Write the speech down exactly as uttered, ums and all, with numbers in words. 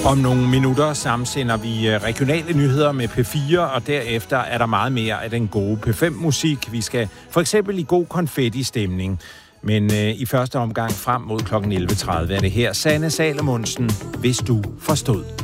Om nogle minutter sammensender vi regionale nyheder med P fire, og derefter er der meget mere af den gode P fem-musik. Vi skal for eksempel i god konfetti-stemning. Men øh, i første omgang frem mod klokken elleve tredive er det her Sanne Salomonsen, Hvis du forstod.